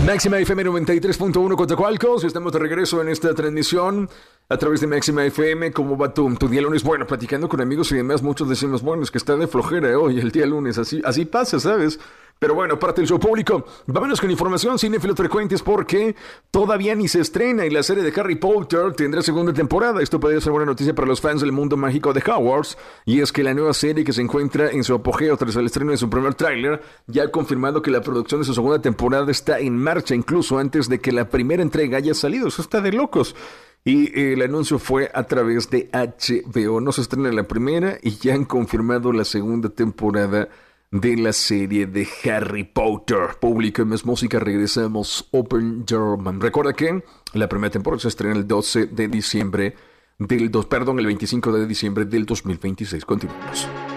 Máxima FM 93.1 Coatzacoalcos. Estamos de regreso en esta transmisión a través de Máxima FM. ¿Cómo va tu día lunes? Bueno, platicando con amigos y demás, muchos decimos, bueno, es que está de flojera hoy el día lunes. Así pasa, ¿sabes? Pero bueno, parte del show público. Vámonos con información cinéfilos frecuentes porque todavía ni se estrena y la serie de Harry Potter tendrá segunda temporada. Esto podría ser buena noticia para los fans del mundo mágico de Hogwarts. Y es que la nueva serie, que se encuentra en su apogeo tras el estreno de su primer tráiler, ya ha confirmado que la producción de su segunda temporada está en marcha, incluso antes de que la primera entrega haya salido. Eso está de locos. Y el anuncio fue a través de HBO. No se estrena la primera y ya han confirmado la segunda temporada de la serie de Harry Potter. Público y más música, regresamos. Open German. Recuerda que la primera temporada se estrena el 12 de diciembre el 25 de diciembre del 2026. Continuamos.